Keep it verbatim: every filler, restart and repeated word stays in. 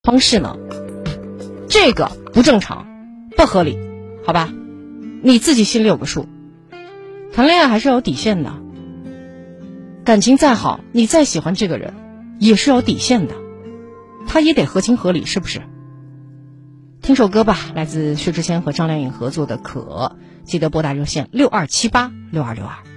方式呢，这个不正常，不合理，好吧？你自己心里有个数。谈恋爱还是有底线的，感情再好，你再喜欢这个人，也是有底线的，他也得合情合理，是不是？听首歌吧，来自薛之谦和张靓颖合作的《可》，记得拨打热线六二七八六二六二。